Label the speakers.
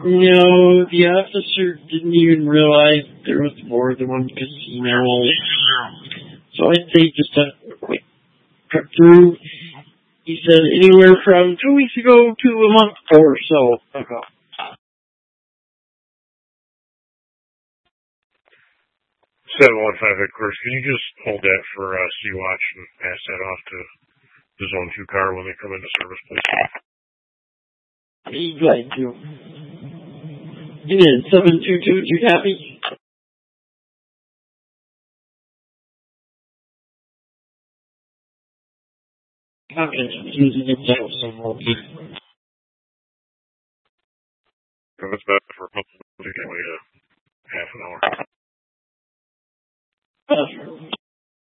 Speaker 1: No, the officer didn't even realize there was more than one casino. So I'd say just a quick cut through. He said anywhere from 2 weeks ago to a month or so ago.
Speaker 2: 715 headquarters, can you just hold that for Sea-Watch and pass that off to the Zone 2 car when they come into service, please?
Speaker 1: Be glad to. Unit 722, you happy? Okay, using it that was some more.
Speaker 2: That's bad for a couple of minutes, half an hour.